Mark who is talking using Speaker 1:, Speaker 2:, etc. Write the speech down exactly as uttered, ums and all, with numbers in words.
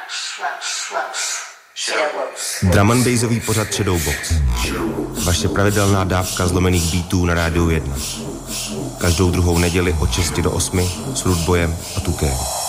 Speaker 1: Drum and bassový pořad Shadowbox. Vaše pravidelná dávka zlomených beatů na Rádiu jedna. Každou druhou neděli od šesti do osmi s Rudboyem a Tukem.